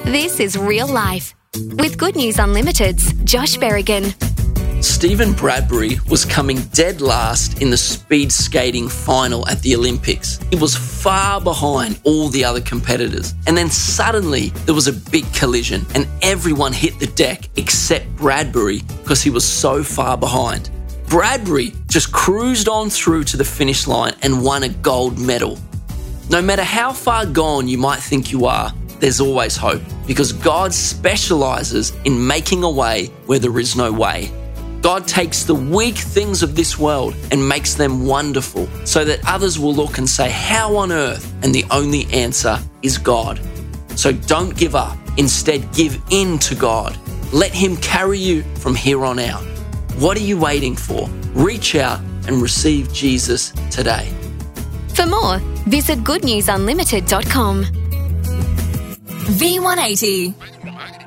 This is Real Life with Good News Unlimited's Josh Berrigan. Stephen Bradbury was coming dead last in the speed skating final at the Olympics. He was far behind all the other competitors. And then suddenly there was a big collision and everyone hit the deck except Bradbury because he was so far behind. Bradbury just cruised on through to the finish line and won a gold medal. No matter how far gone you might think you are, there's always hope because God specialises in making a way where there is no way. God takes the weak things of this world and makes them wonderful so that others will look and say, how on earth? And the only answer is God. So don't give up. Instead, give in to God. Let Him carry you from here on out. What are you waiting for? Reach out and receive Jesus today. For more, visit goodnewsunlimited.com. V180.